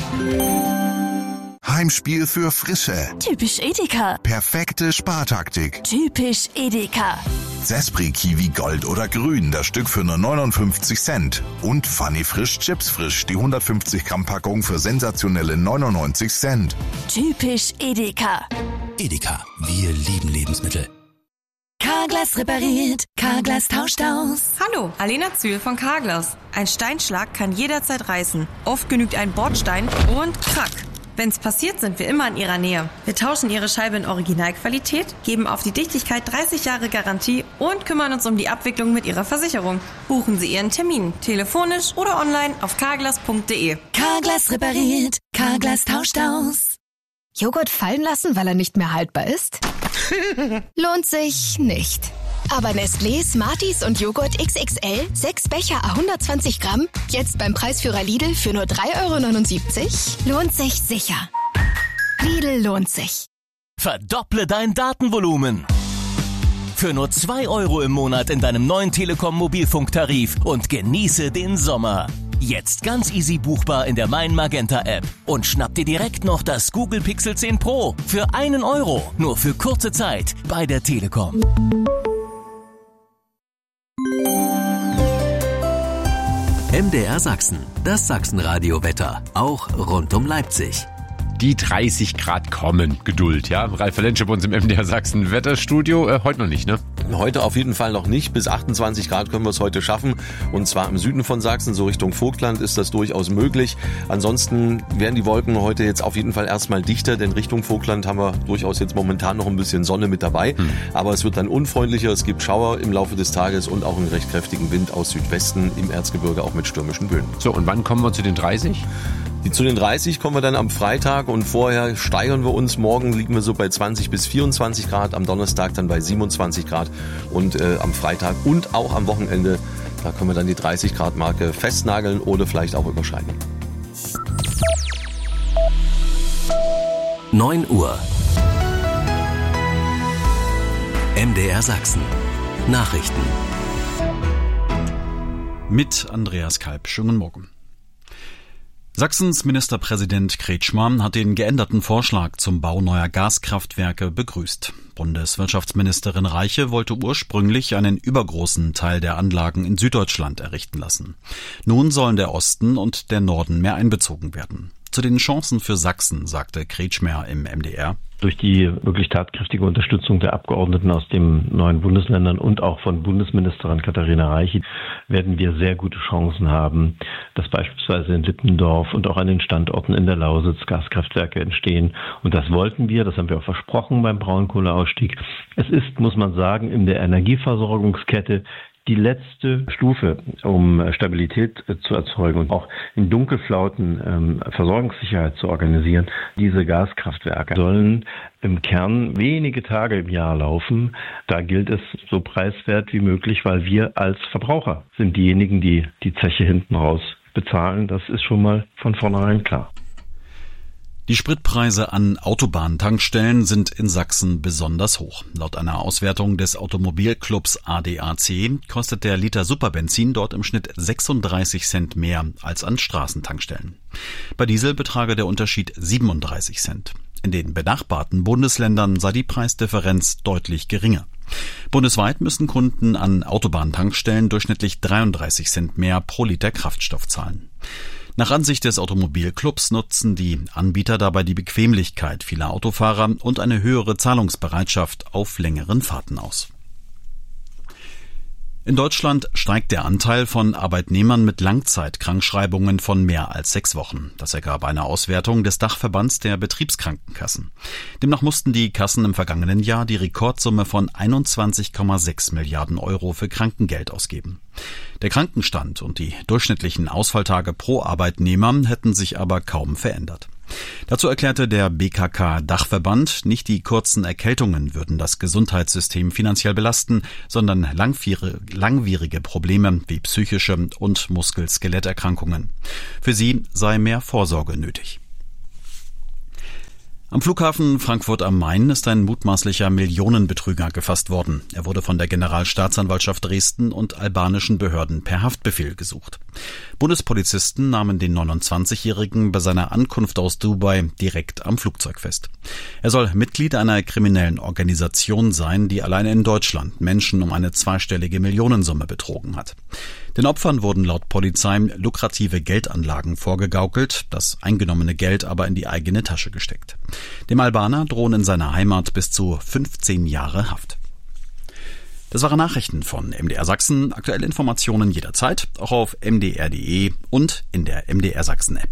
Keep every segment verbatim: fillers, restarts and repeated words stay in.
Heimspiel für Frische. Typisch Edeka. Perfekte Spartaktik. Typisch Edeka. Zespri Kiwi Gold oder Grün, das Stück für nur neunundfünfzig Cent. Und Funny Frisch Chips Frisch, die hundertfünfzig Gramm Packung für sensationelle neunundneunzig Cent. Typisch Edeka. Edeka, wir lieben Lebensmittel. Carglass repariert, Carglass tauscht aus. Hallo, Alena Zühl von Carglass. Ein Steinschlag kann jederzeit reißen. Oft genügt ein Bordstein und krack. Wenn's passiert, sind wir immer in Ihrer Nähe. Wir tauschen Ihre Scheibe in Originalqualität, geben auf die Dichtigkeit dreißig Jahre Garantie und kümmern uns um die Abwicklung mit Ihrer Versicherung. Buchen Sie Ihren Termin, telefonisch oder online auf carglass punkt de. Carglass repariert, Carglass tauscht aus. Joghurt fallen lassen, weil er nicht mehr haltbar ist? Lohnt sich nicht. Aber Nestlé, Smarties und Joghurt X X L, sechs Becher à hundertzwanzig Gramm, jetzt beim Preisführer Lidl für nur drei Euro neunundsiebzig, lohnt sich sicher. Lidl lohnt sich. Verdopple dein Datenvolumen. Für nur zwei Euro im Monat in deinem neuen Telekom Mobilfunktarif und genieße den Sommer. Jetzt ganz easy buchbar in der Mein Magenta App. Und schnapp dir direkt noch das Google Pixel zehn Pro für einen Euro. Nur für kurze Zeit bei der Telekom. M D R Sachsen, das Sachsenradio-Wetter, auch rund um Leipzig. Die dreißig Grad kommen. Geduld, ja. Ralf Lenschel bei uns im M D R Sachsen Wetterstudio. Äh, heute noch nicht, ne? Heute auf jeden Fall noch nicht. Bis achtundzwanzig Grad können wir es heute schaffen. Und zwar im Süden von Sachsen, so Richtung Vogtland, ist das durchaus möglich. Ansonsten werden die Wolken heute jetzt auf jeden Fall erstmal dichter, denn Richtung Vogtland haben wir durchaus jetzt momentan noch ein bisschen Sonne mit dabei. Hm. Aber es wird dann unfreundlicher. Es gibt Schauer im Laufe des Tages und auch einen recht kräftigen Wind aus Südwesten im Erzgebirge, auch mit stürmischen Böen. So, und wann kommen wir zu den dreißig? Die zu den dreißig kommen wir dann am Freitag und vorher steigern wir uns. Morgen liegen wir so bei zwanzig bis vierundzwanzig Grad, am Donnerstag dann bei siebenundzwanzig Grad und äh, am Freitag und auch am Wochenende, da können wir dann die dreißig Grad Marke festnageln oder vielleicht auch überschreiten. neun Uhr. M D R Sachsen. Nachrichten. Mit Andreas Kalb. Schönen Morgen. Sachsens Ministerpräsident Kretschmer hat den geänderten Vorschlag zum Bau neuer Gaskraftwerke begrüßt. Bundeswirtschaftsministerin Reiche wollte ursprünglich einen übergroßen Teil der Anlagen in Süddeutschland errichten lassen. Nun sollen der Osten und der Norden mehr einbezogen werden. Zu den Chancen für Sachsen sagte Kretschmer im M D R: Durch die wirklich tatkräftige Unterstützung der Abgeordneten aus den neuen Bundesländern und auch von Bundesministerin Katharina Reiche werden wir sehr gute Chancen haben, dass beispielsweise in Lippendorf und auch an den Standorten in der Lausitz Gaskraftwerke entstehen. Und das wollten wir, das haben wir auch versprochen beim Braunkohleausstieg. Es ist, muss man sagen, in der Energieversorgungskette die letzte Stufe, um Stabilität äh, zu erzeugen und auch in Dunkelflauten ähm, Versorgungssicherheit zu organisieren. Diese Gaskraftwerke sollen im Kern wenige Tage im Jahr laufen. Da gilt es so preiswert wie möglich, weil wir als Verbraucher sind diejenigen, die die Zeche hinten raus bezahlen. Das ist schon mal von vornherein klar. Die Spritpreise an Autobahntankstellen sind in Sachsen besonders hoch. Laut einer Auswertung des Automobilclubs A D A C kostet der Liter Superbenzin dort im Schnitt sechsunddreißig Cent mehr als an Straßentankstellen. Bei Diesel betrage der Unterschied siebenunddreißig Cent. In den benachbarten Bundesländern sei die Preisdifferenz deutlich geringer. Bundesweit müssen Kunden an Autobahntankstellen durchschnittlich dreiunddreißig Cent mehr pro Liter Kraftstoff zahlen. Nach Ansicht des Automobilclubs nutzen die Anbieter dabei die Bequemlichkeit vieler Autofahrer und eine höhere Zahlungsbereitschaft auf längeren Fahrten aus. In Deutschland steigt der Anteil von Arbeitnehmern mit Langzeitkrankschreibungen von mehr als sechs Wochen. Das ergab eine Auswertung des Dachverbands der Betriebskrankenkassen. Demnach mussten die Kassen im vergangenen Jahr die Rekordsumme von einundzwanzig Komma sechs Milliarden Euro für Krankengeld ausgeben. Der Krankenstand und die durchschnittlichen Ausfalltage pro Arbeitnehmer hätten sich aber kaum verändert. Dazu erklärte der B K K-Dachverband, nicht die kurzen Erkältungen würden das Gesundheitssystem finanziell belasten, sondern langwierige Probleme wie psychische und Muskel-Skeletterkrankungen. Für sie sei mehr Vorsorge nötig. Am Flughafen Frankfurt am Main ist ein mutmaßlicher Millionenbetrüger gefasst worden. Er wurde von der Generalstaatsanwaltschaft Dresden und albanischen Behörden per Haftbefehl gesucht. Bundespolizisten nahmen den neunundzwanzigjährigen bei seiner Ankunft aus Dubai direkt am Flugzeug fest. Er soll Mitglied einer kriminellen Organisation sein, die allein in Deutschland Menschen um eine zweistellige Millionensumme betrogen hat. Den Opfern wurden laut Polizei lukrative Geldanlagen vorgegaukelt, das eingenommene Geld aber in die eigene Tasche gesteckt. Dem Albaner drohen in seiner Heimat bis zu fünfzehn Jahre Haft. Das waren Nachrichten von M D R Sachsen. Aktuelle Informationen jederzeit, auch auf m d r punkt d e und in der M D R Sachsen App.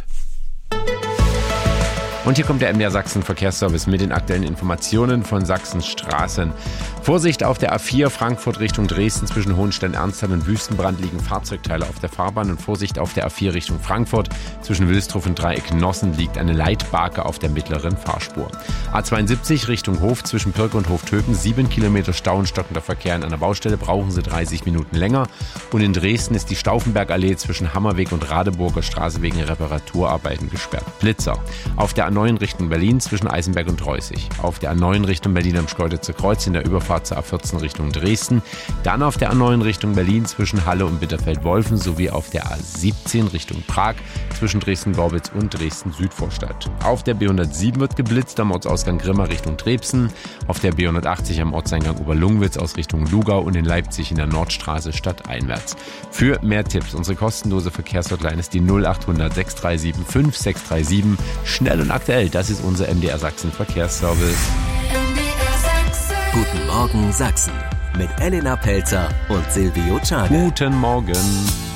Und hier kommt der M D R Sachsen Verkehrsservice mit den aktuellen Informationen von Sachsens Straßen. Vorsicht auf der A vier Frankfurt Richtung Dresden zwischen Hohenstein-Ernsthal und Wüstenbrand liegen Fahrzeugteile auf der Fahrbahn und Vorsicht auf der A vier Richtung Frankfurt zwischen Wilsdruf und Dreieck Nossen liegt eine Leitbarke auf der mittleren Fahrspur. A zweiundsiebzig Richtung Hof zwischen Pirke und Hoftöken sieben Kilometer Stau und stockender Verkehr an einer Baustelle, brauchen Sie dreißig Minuten länger. Und in Dresden ist die Stauffenbergallee zwischen Hammerweg und Radeburger Straße wegen Reparaturarbeiten gesperrt. Blitzer auf der A neun Richtung Berlin zwischen Eisenberg und Reußig. Auf der A neun Richtung Berlin am Schkeuditzer Kreuz in der Überfahrt zur A vierzehn Richtung Dresden. Dann auf der A neun Richtung Berlin zwischen Halle und Bitterfeld-Wolfen sowie auf der A siebzehn Richtung Prag zwischen Dresden-Gorbitz und Dresden-Südvorstadt. Auf der B hundertsieben wird geblitzt am Ortsausgang Grimma Richtung Trebsen. Auf der B hundertachtzig am Ortseingang Oberlungwitz aus Richtung Lugau und in Leipzig in der Nordstraße stadteinwärts. Für mehr Tipps, unsere kostenlose Verkehrshotline ist die null achthundert sechs drei sieben fünf sechs drei sieben. Schnell und aktuell, das ist unser M D R Sachsen Verkehrsservice. Guten Morgen Sachsen mit Elena Pelzer und Silvio Czade. Guten Morgen.